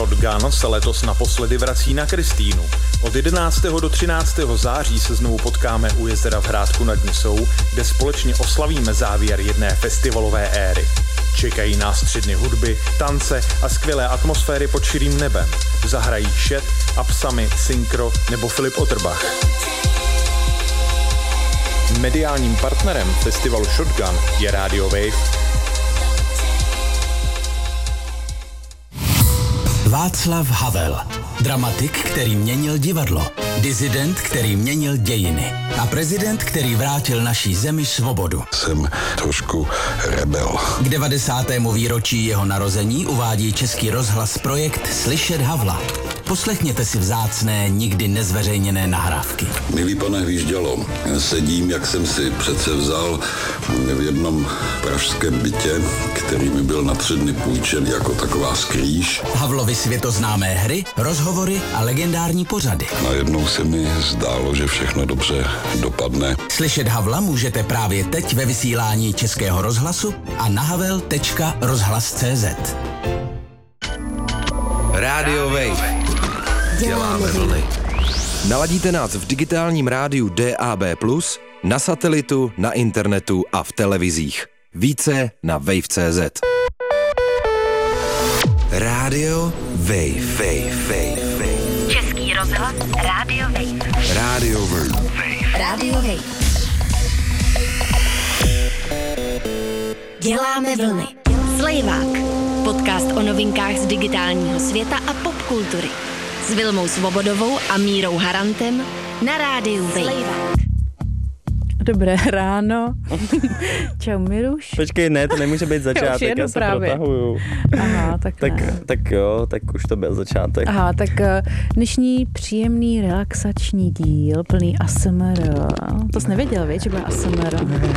Shotgun se letos naposledy vrací na Kristýnu. Od 11. do 13. září se znovu potkáme u jezera v Hrádku nad Nisou, kde společně oslavíme závěr jedné festivalové éry. Čekají nás 3 dny hudby, tance a skvělé atmosféry pod širým nebem. Zahrají Shed, Absamy, Synchro nebo Filip Otterbach. Mediálním partnerem festivalu Shotgun je Radio Wave. Václav Havel, dramatik, který měnil divadlo, disident, který měnil dějiny a prezident, který vrátil naší zemi svobodu. Jsem trošku rebel. K 90. výročí jeho narození uvádí Český rozhlas projekt Slyšet Havla. Poslechněte si vzácné, nikdy nezveřejněné nahrávky. Milý pane Hvíždělo, sedím, jak jsem si přece vzal v jednom pražském bytě, který mi byl na 3 dny půjčen jako taková skrýš. Havlovy světoznámé hry, rozhovory a legendární pořady. Najednou se mi zdálo, že všechno dobře dopadne. Slyšet Havla můžete právě teď ve vysílání Českého rozhlasu a na havel.rozhlas.cz. Radio Wave. Děláme vlny. Naladíte nás v digitálním rádiu DAB+, na satelitu, na internetu a v televizích. Více na wave.cz. Radio Wave. Český rozhlas Radio Wave. Radio Wave. Radio Wave. Děláme vlny. Slejvák. Podcast o novinkách z digitálního světa a popkultury. S Vilmou Svobodovou a Mírou Harantem na rádiu Wave. Dobré ráno. Čau, Miruš. Počkej, ne, to nemůže být začátek, já se protahuju. Aha, tak jo, tak už to byl začátek. Aha, tak dnešní příjemný relaxační díl, plný ASMR. To jsi nevěděl, víš, že bude ASMR?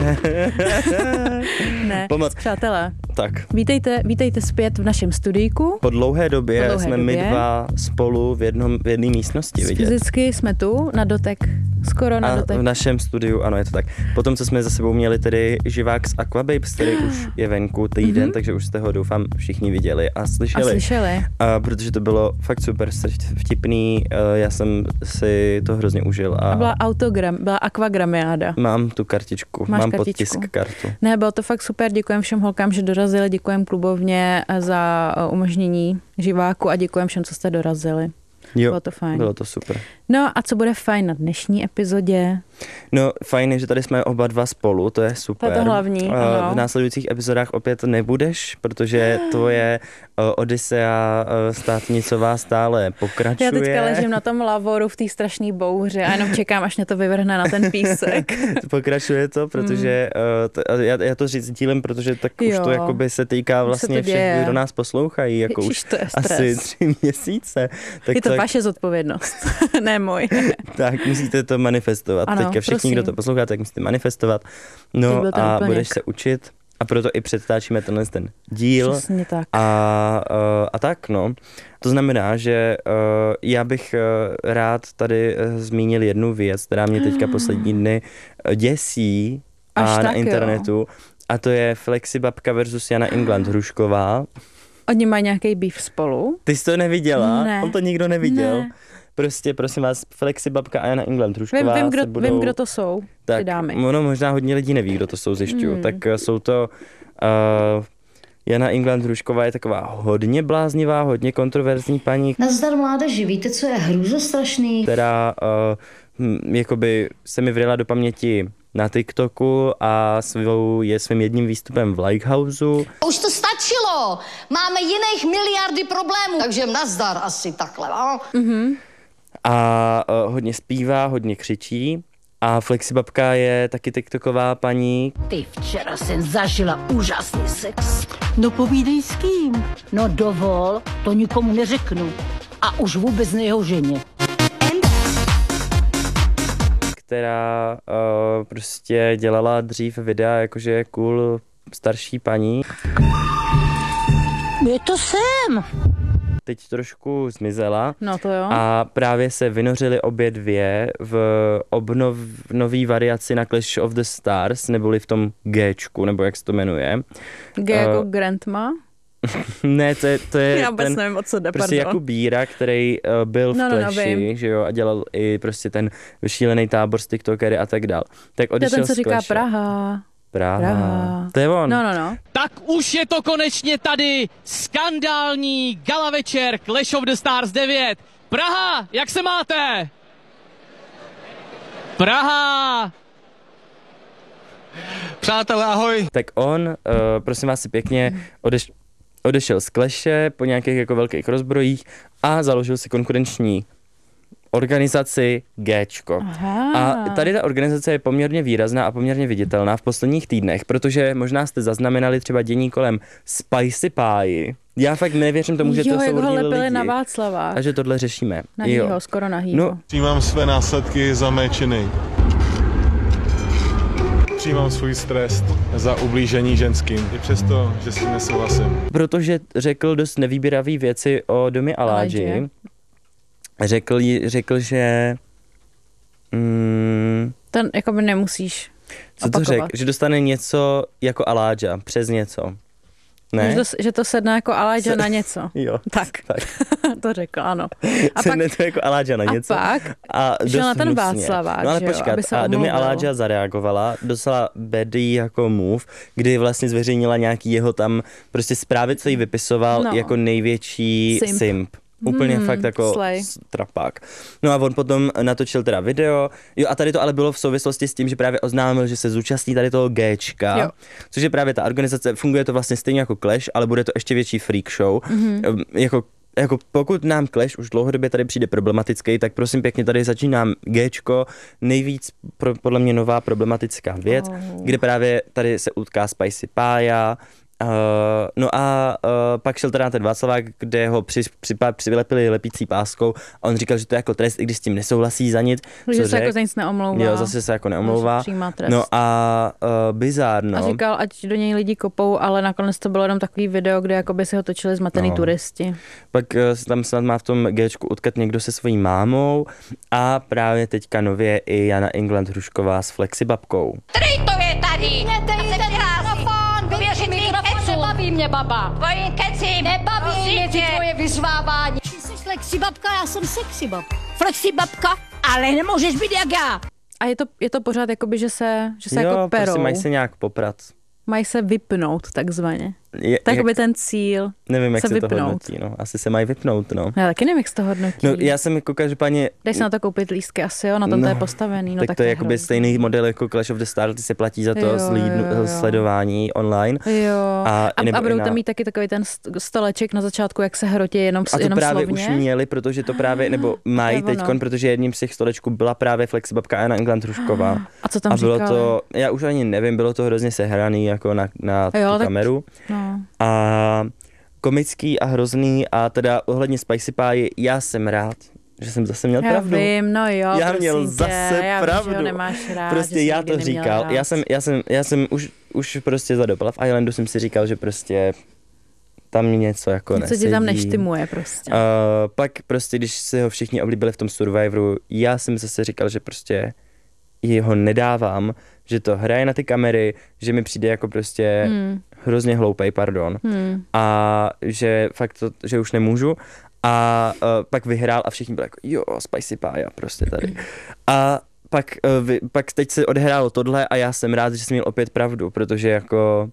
Ne, Pomoc. Přátelé. Tak. Vítejte zpět v našem studijku. Po dlouhé době jsme my dva spolu v jedné místnosti vidět. Fyzicky jsme tu, na dotek, skoro na dotek. V našem studiu, ano, je to tak. Potom, co jsme za sebou měli tedy živák z Aquababes, který už je venku týden, takže už jste ho doufám všichni viděli a slyšeli. Protože to bylo fakt super vtipný, já jsem si to hrozně užil. A byla akvagramiáda. Mám tu kartičku, mám podtisk kartu. Ne, bylo to fakt super, děkujem všem holkám, že dorazili, děkujem klubovně za umožnění živáku a děkujem všem, co jste dorazili. Jo, bylo to fajn. Bylo to super. No a co bude fajn na dnešní epizodě? No fajn je, že tady jsme oba dva spolu, to je super. To je to hlavní. V následujících epizodách opět nebudeš, protože tvoje Odisea státnicová stále pokračuje. Já teďka ležím na tom lavoru v té strašné bouře a jenom čekám, až mě to vyvrhne na ten písek. Pokračuje to, protože já to říct dílem, protože tak už to jakoby se týká vlastně všech, kdo nás poslouchají, jako Ježiš, už asi 3 měsíce. Tak je to vaše zodpovědnost, ne můj. Tak musíte to manifestovat. Ano, teďka všichni, kdo to poslouchá, tak musíte manifestovat. No a budeš se učit. A proto i předtáčíme ten díl. Přesně tak. A tak, no. To znamená, že já bych rád tady zmínil jednu věc, která mě teďka poslední dny děsí na internetu. Jo. A to je Flexibabka versus Jana England Hrušková. Oni mají nějaký beef spolu? Ty jsi to neviděla? Ne. On to nikdo neviděl. Ne. Prostě, prosím vás, Flexibabka a Jana England Hrušková Vím, kdo to jsou, ty dámy. Ono možná hodně lidí neví, kdo to jsou, zjišťuju. Tak jsou to... Jana England Hrušková je taková hodně bláznivá, hodně kontroverzní paní. Nazdar mládeži, víte, co je hrůzostrašný? Která jakoby se mi vryla do paměti na TikToku a svým jedním výstupem v Likehouseu. Už to stačilo! Máme jiných miliardy problémů, takže nazdar asi takhle, no? A hodně zpívá, hodně křičí. A Flexibabka je taky TikToková paní. Ty, včera jsem zažila úžasný sex. No povídej s kým? No dovol, to nikomu neřeknu. A už vůbec ne jeho ženě. Která prostě dělala dřív videa, jakože je cool starší paní. Je to sem. Teď trošku zmizela. No to jo. A právě se vynořily obě dvě v nový variaci na Clash of the Stars, neboli v tom Gčku, nebo jak se to jmenuje. G jako Grandma? Ne, to je já vůbec nevím, o co jde, prostě Jakub Bíra, který byl v Clashi, že jo, a dělal i prostě ten šílený tábor s tiktokery a tak dál. Tak odešel ten, co říká Clash. Praha. To je on. No. Tak už je to konečně tady. Skandální gala večer Clash of the Stars 9. Praha, jak se máte? Praha! Přátelé, ahoj. Tak on, prosím vás si pěkně, odešel z Clashe po nějakých jako velkých rozbrojích a založil si konkurenční organizaci Géčko. A tady ta organizace je poměrně výrazná a poměrně viditelná v posledních týdnech, protože možná jste zaznamenali třeba dění kolem Spicy Pie. Já fakt nevěřím tomu, že to jsou lidi. Na Václava. A že tohle řešíme. Nahýho, skoro nahýho. No. Přijímám své následky za mé činy. Přijímám svůj stres za ublížení ženským, i přesto, že s tím nesouhlasím. Protože řekl dost nevýběravý věci o domě Aládži. Řekl, že... Ten jakoby nemusíš co opakovat. To řekl? Že dostane něco jako Aládža, přes něco. Ne? Že to sedne jako Aládža na něco. Jo. Tak. To řekl, ano. A sedne to jako Aládža na něco. A šel na ten Václavák, no ale počkat, a domě Aládža zareagovala, dostala bedy jako move, kdy vlastně zveřejnila nějaký jeho tam prostě zprávy, co jí vypisoval jako největší simp. Úplně fakt jako trapák. No a on potom natočil teda video. Jo a tady to ale bylo v souvislosti s tím, že právě oznámil, že se zúčastní tady toho Géčka, což je právě ta organizace, funguje to vlastně stejně jako Clash, ale bude to ještě větší freak show. Jako pokud nám Clash už dlouhodobě tady přijde problematický, tak prosím pěkně tady začíná Géčko, nejvíc podle mě nová problematická věc, kde právě tady se utká Spicy Pie. No a pak šel teda na ten Václavák, kde ho přilepili lepící páskou a on říkal, že to je jako trest, i když s tím nesouhlasí za nic. Že se jako za nic neomlouvá. Jo, zase se jako neomlouvá. No a bizárno. A říkal, ať do něj lidi kopou, ale nakonec to bylo jenom takový video, kde jakoby si ho točili zmatený turisti. Pak tam snad má v tom Géčku utkat někdo se svojí mámou a právě teďka nově i Jana England Hrušková s Flexibabkou. Který to je tady? Nebaví mě, baba. Tvoje keci. Nebaví mě ty tvoje vyzvávání. Ty jsi flexibabka, já jsem sexybabka. Flexibabka, ale nemůžeš být jak já. A je to pořád jakoby, že se jako perou. Prostě mají se nějak poprat. Mají se vypnout, takzvaně. Tak by ten cíl. Nevím, jak se vypnout. To hodnotí, no. Asi se mají vypnout, no. Já taky nevím, jak se to hodnotí. No, já jsem jako každopádně... Dej se na to koupit lístky asi, jo, na tom to je postavený. No, tak to je jakoby stejný model jako Clash of the Stars, ty se platí za to sledování online. Jo. A budou tam mít taky takový ten stoleček na začátku, jak se hrotí jenom slovně. A to právě už měli, protože to právě, nebo mají teďkon, protože jedním z těch stolečků byla právě Flexibabka Jana England Hrušková. A co tam bylo říkali? to, já už ani nevím, bylo to hrozně sehraný jako na tu kameru. No. A komický a hrozný a teda ohledně Spicy Pie, já jsem rád, že jsem zase měl pravdu. Já vím, no jo, já měl zase pravdu. Já nemáš rád, prostě já to říkal. Já jsem už prostě za doba v Islandu jsem si říkal, že prostě tam něco jako nesedí. Něco ti tam neštimuje prostě. Pak prostě, když se ho všichni oblíbili v tom Survivoru, já jsem zase říkal, že prostě jeho nedávám, že to hraje na ty kamery, že mi přijde jako prostě hrozně hloupej, pardon. A že fakt to, že už nemůžu. A pak vyhrál a všichni byli jako jo, Spicy Pie prostě tady. A pak teď se odehrálo tohle a já jsem rád, že jsem měl opět pravdu, protože jako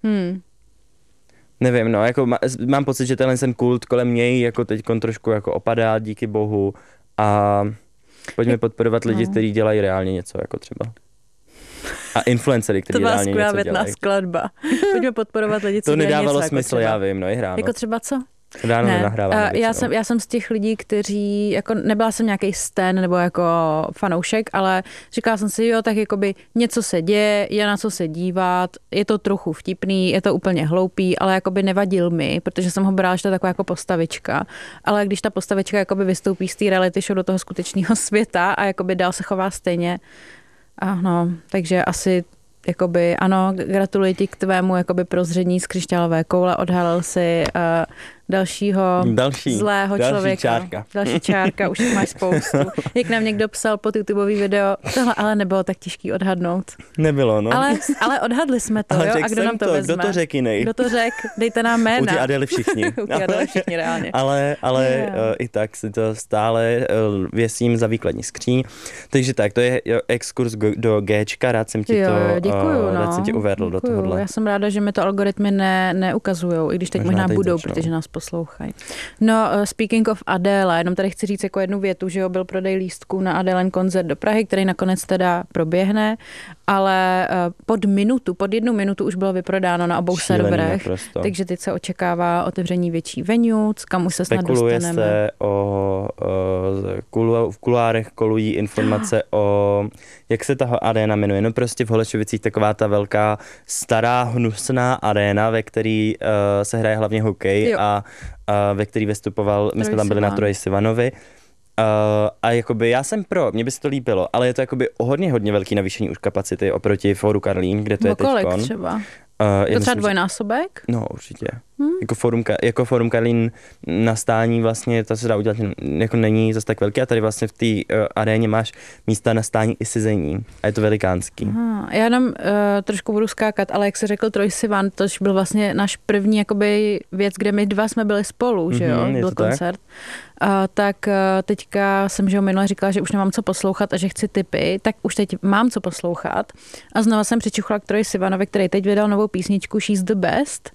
nevím, no, jako mám pocit, že ten kult kolem něj jako teďkon trošku jako opadá, díky bohu a pojďme podporovat lidi, kteří dělají reálně něco, jako třeba. A influencery, kteří reálně něco dělají. To byla skvělá skladba. Pojďme podporovat lidi, co to nedávalo něco, smysl, jako já vím, no i hráno. Jako třeba co? Já jsem z těch lidí, kteří, jako nebyla jsem nějaký stan nebo jako fanoušek, ale říkala jsem si, jo, tak jakoby něco se děje, je na co se dívat, je to trochu vtipný, je to úplně hloupý, ale jakoby nevadil mi, protože jsem ho brala, že to je taková jako postavička, ale když ta postavička jakoby vystoupí z té reality show do toho skutečného světa a jakoby dál se chová stejně, takže asi jakoby, ano, gratuluji ti k tvému jakoby prozření z křišťálové koule, odhalil si dalšího zlého člověka. Čárka. Další čárka, už máš spoustu. Jak nám někdo psal pod YouTubeový video, tohle ale nebylo tak těžký odhadnout. Nebylo, no. Ale odhadli jsme to, jo? A kdo nám to vezme? Kdo to řekl jiný? Kdo to řekl? Dejte nám jména. U ty Adely všichni. U ty Adely všichni, reálně. Ale i tak si to stále věsím za výkladní skříň. Takže tak, to je exkurs do Gčka, rád jsem ti rád jsem ti uvedl do tohohle. Já jsem ráda, že mi to algoritmy neukazujou, i když teď možná budou, protože nás poslouchají. No, speaking of Adele, jenom tady chci říct jako jednu větu, že byl prodej lístků na Adelen koncert do Prahy, který nakonec teda proběhne, ale pod 1 minutu už bylo vyprodáno na obou serverech, takže teď se očekává otevření větší venue, kam už se snad dostaneme. Spekuluje se v kuloárech kolují informace o, jak se ta aréna jmenuje, no prostě v Holešovicích taková ta velká stará hnusná aréna, ve který se hraje hlavně hokej a ve který vystupoval, my jsme tam byli na Troji Sivanovi. A jakoby já jsem mně by se to líbilo, ale je to jakoby hodně velký navýšení už kapacity oproti Fóru Karlín, kde to je teďkon. Kolik třeba? To třeba dvojnásobek? No, určitě. Jako Fórum Karlín na stání vlastně, to se dá udělat, jako není zase tak velký a tady vlastně v té aréně máš místa na stání i sezení a je to velikánský. Aha, já jenom trošku budu skákat, ale jak se řekl Troy Sivan, to byl vlastně náš první jakoby věc, kde my dva jsme byli spolu, že jo, byl koncert. Tak teďka jsem, že jo, minule říkala, že už nemám co poslouchat a že chci tipy, tak už teď mám co poslouchat a znova jsem přičuchla k Troji Sivanovi, který teď vydal novou písničku She's the Best.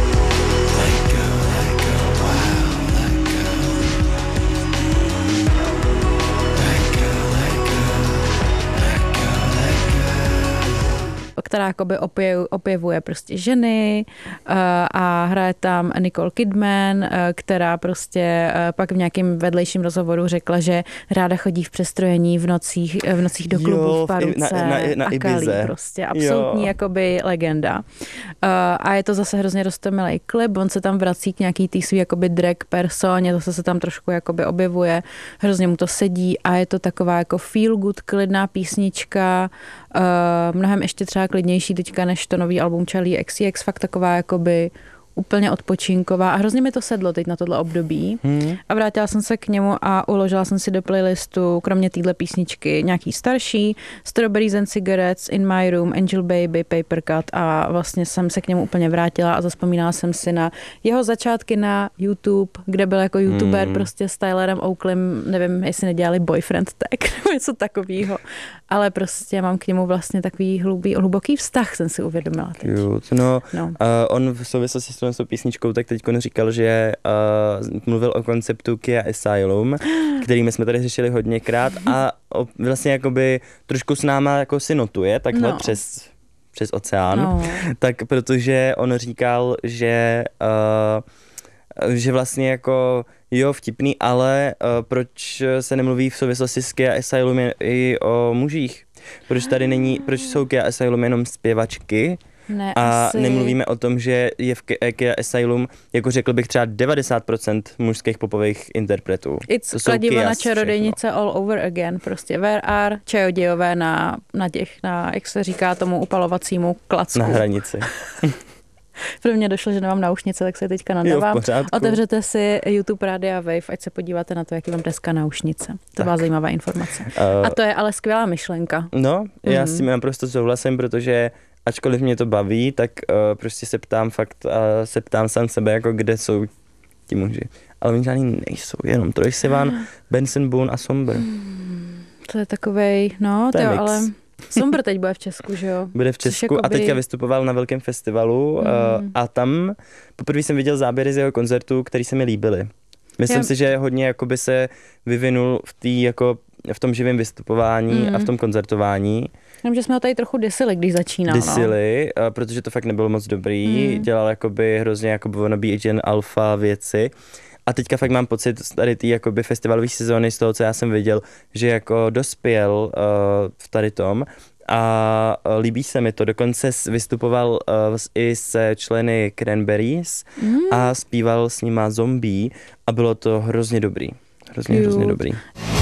Která jakoby opěvuje prostě ženy a hraje tam Nicole Kidman, která prostě pak v nějakém vedlejším rozhovoru řekla, že ráda chodí v přestrojení v nocích do klubu v Paruce na a kalí prostě. Absolutní jakoby legenda. A je to zase hrozně roztomilej klip, on se tam vrací k nějaký tý svý jakoby drag personě, to se tam trošku jakoby objevuje, hrozně mu to sedí a je to taková jako feel good, klidná písnička, mnohem ještě třeba klidnější teďka než to nový album Charlie XCX, fakt taková jakoby úplně odpočinková a hrozně mi to sedlo teď na tohle období a vrátila jsem se k němu a uložila jsem si do playlistu, kromě téhle písničky, nějaký starší, Strawberries and Cigarettes, In My Room, Angel Baby, Paper Cut a vlastně jsem se k němu úplně vrátila a zazpomínala jsem si na jeho začátky na YouTube, kde byl jako youtuber prostě s Tylerem Oaklem, nevím, jestli nedělali Boyfriend Tag nebo něco takového, ale prostě mám k němu vlastně takový hluboký vztah, jsem si uvědomila teď. On v souvislosti s tou písničkou tak teď říkal, že mluvil o konceptu Kia Asylum, který my jsme tady řešili hodněkrát a vlastně jakoby trošku s náma jako si notuje takhle přes oceán, tak protože on říkal, že vlastně jako vtipný, ale proč se nemluví v souvislosti s Kia Asylum i o mužích? Proč jsou Kia Asylum jenom zpěvačky? Nemluvíme o tom, že je v Kia Asylum, jako řekl bych třeba 90% mužských popových interpretů. It's kladivo na čarodejnice all over again, prostě where are čarodějové na jak se říká tomu upalovacímu klacku. Na hranici. Pro mě došlo, že nemám náušnice, tak se teďka nadávám. Otevřete si YouTube Rádia Wave, ať se podíváte na to, jaký mám dneska náušnice. To byla zajímavá informace. A to je ale skvělá myšlenka. No, já s tím naprosto souhlasím, protože ačkoliv mě to baví, tak prostě se ptám sám sebe, jako kde jsou ti muži. Ale oni žádný nejsou, jenom Troy Sivan, Benson Boone a Somber. To je takovej, ale Somber teď bude v Česku, že jo? Bude v Česku a teďka vystupoval na velkém festivalu a tam poprvé jsem viděl záběry z jeho koncertů, který se mi líbily. Myslím si, že hodně jakoby se vyvinul v tom živém vystupování a v tom koncertování. Jenom, že jsme ho tady trochu disili, když začínal. Protože to fakt nebylo moc dobrý. Dělal jakoby hrozně jakoby wannabe agent alfa věci. A teďka fakt mám pocit tady té jakoby festivalové sezóny z toho, co já jsem viděl, že jako dospěl v tady tom a líbí se mi to. Dokonce vystupoval i se členy Cranberries a zpíval s nima Zombie a bylo to hrozně dobrý. Hrozně dobrý.